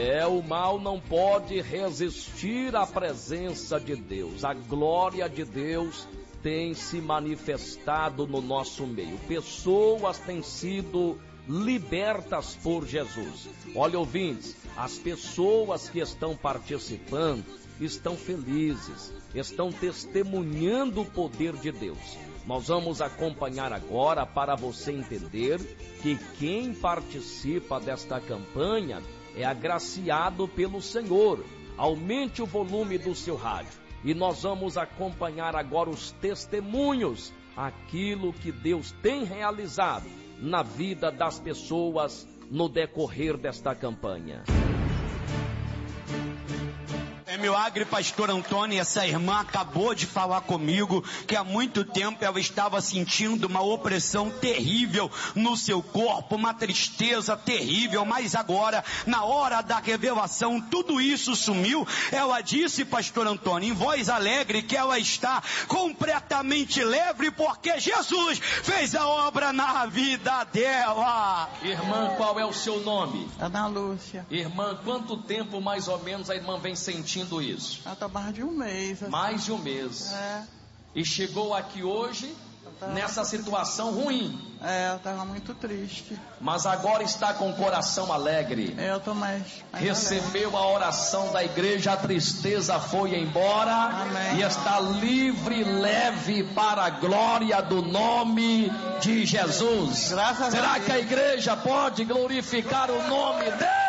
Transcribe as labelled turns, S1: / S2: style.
S1: O mal não pode resistir à presença de Deus. A glória de Deus tem se manifestado no nosso meio. Pessoas têm sido libertas por Jesus. Olha, ouvintes, as pessoas que estão participando estão felizes, estão testemunhando o poder de Deus. Nós vamos acompanhar agora para você entender que quem participa desta campanha é agraciado pelo Senhor. Aumente o volume do seu rádio e nós vamos acompanhar agora os testemunhos, aquilo que Deus tem realizado na vida das pessoas no decorrer desta campanha.
S2: Milagre, pastor Antônio, essa irmã acabou de falar comigo que há muito tempo ela estava sentindo uma opressão terrível no seu corpo, uma tristeza terrível, mas agora, na hora da revelação, tudo isso sumiu. Ela disse, pastor Antônio, em voz alegre, que ela está completamente leve porque Jesus fez a obra na vida dela.
S1: Irmã, qual é o seu nome?
S3: Ana Lúcia.
S1: Irmã, quanto tempo mais ou menos a irmã vem sentindo isso?
S3: Está mais de um mês. Assim.
S1: Mais de um mês. E chegou aqui hoje nessa situação ruim.
S3: Eu estava muito triste.
S1: Mas agora está com o coração alegre.
S3: Eu estou mais
S1: recebeu a oração da igreja, a tristeza foi embora.
S3: Amém.
S1: E está livre e leve para a glória do nome de Jesus.
S3: Graças
S1: Será
S3: a Deus.
S1: que a igreja pode glorificar o nome dele?